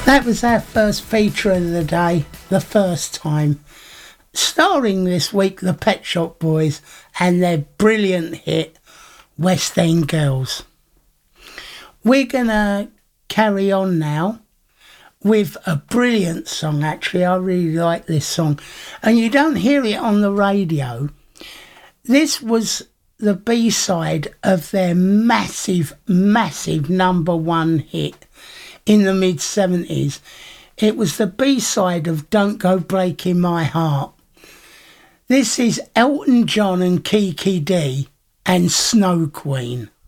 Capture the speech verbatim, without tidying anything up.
That was our first feature of the day, the first time. Starring this week the Pet Shop Boys and their brilliant hit, West End Girls. We're going to carry on now with a brilliant song, actually. I really like this song. And you don't hear it on the radio. This was the B-side of their massive, massive number one hit in the mid seventies. It was the B-side of Don't Go Breaking My Heart. This is Elton John and Kiki Dee and Snow Queen.